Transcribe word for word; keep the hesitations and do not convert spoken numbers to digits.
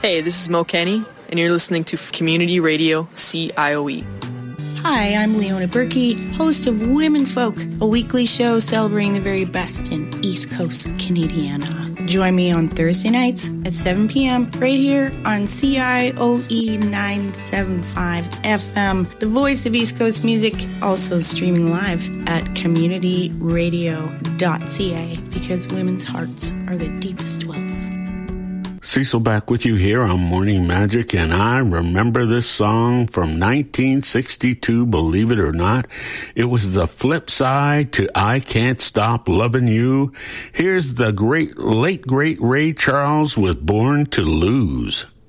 Hey, this is Mo Kenny, and you're listening to Community Radio C I O E. Hi, I'm Leona Berkey, host of Women Folk, a weekly show celebrating the very best in East Coast Canadiana. Join me on Thursday nights at seven p.m. right here on C I O E nine seventy-five F M, the voice of East Coast music, also streaming live at community radio dot c a, because women's hearts are the deepest wells. Cecil back with you here on Morning Magic, and I remember this song from nineteen sixty-two, believe it or not. It was the flip side to I Can't Stop Loving You. Here's the great, late great Ray Charles with Born to Lose.